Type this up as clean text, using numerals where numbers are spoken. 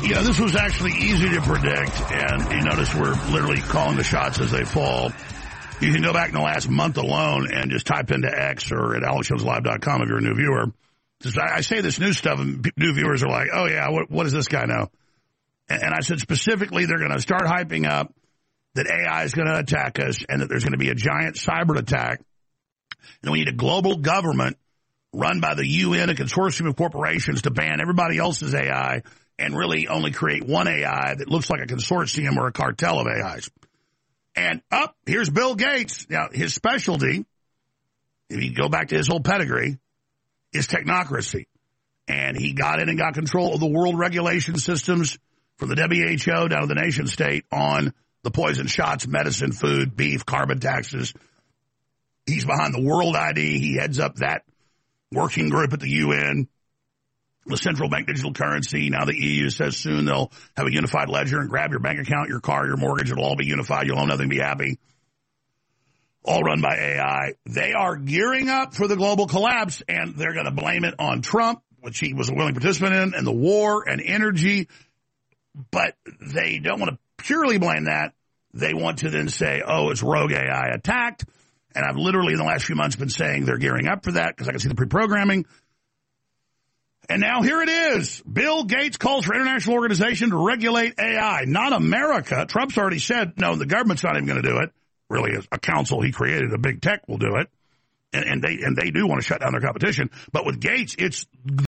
This was actually easy to predict, and you notice we're literally calling the shots as they fall. You can go back in the last month alone and just type into X or at alexshowslive.com if you're a new viewer. I say this new stuff, and new viewers are like, oh, yeah, what does this guy know? And I said specifically they're going to start hyping up that AI is going to attack us and that there's going to be a giant cyber attack. And we need a global government run by the UN, a consortium of corporations, to ban everybody else's AI and really only create one AI that looks like a consortium or a cartel of AIs. And here's Bill Gates. Now, his specialty, if you go back to his whole pedigree, is technocracy. And he got in and got control of the world regulation systems from the WHO down to the nation state on the poison shots, medicine, food, beef, carbon taxes. He's behind the World ID. He heads up that working group at the UN, the central bank digital currency. Now the EU says soon they'll have a unified ledger and grab your bank account, your car, your mortgage. It'll all be unified. You'll own nothing, be happy. All run by AI. They are gearing up for the global collapse, and they're going to blame it on Trump, which he was a willing participant in, and the war and energy. But they don't want to purely blame that. They want to then say, oh, it's rogue AI attacked. And I've literally in the last few months been saying they're gearing up for that because I can see the pre-programming. And now here it is. Bill Gates calls for international organization to regulate AI. Not America. Trump's already said, no, the government's not even going to do it. Really, a council he created, a big tech will do it. And they do want to shut down their competition. But with Gates, it's